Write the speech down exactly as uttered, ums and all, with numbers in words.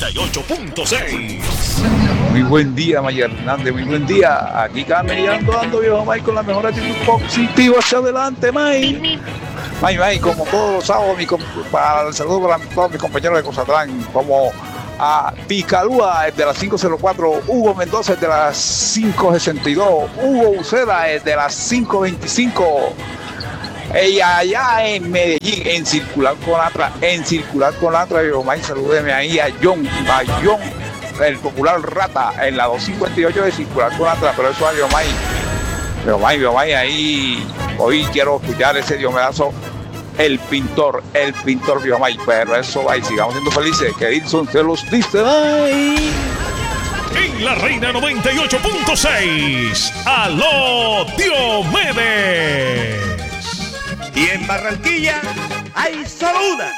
noventa y ocho punto seis. Muy buen día, Maya Hernández, muy buen día. Aquí Carmen y ando, ando, viejo May, con la mejor actitud positiva hacia adelante, May. May, May, como todos los sábados, mi, para el saludo para todos mis compañeros de Cosatlán, como a Picalúa, de las cinco cero cuatro, Hugo Mendoza, de las cinco sesenta y dos, Hugo Uceda, de las cinco veinticinco. Y allá en Medellín, en Circular con Atra, en Circular con Atra, viejo May, salúdeme ahí a John, a John, el popular Rata, en la doscientos cincuenta y ocho de Circular con Atra, pero eso a Biomay, Biomay, Biomay, ahí, hoy quiero escuchar ese diomedazo, el pintor, el pintor Biomay, pero eso va y sigamos siendo felices, que Dilson se los dice, ay. En la Reina noventa y ocho punto seis, ¡aló Diomedes! Y en Barranquilla hay solo una.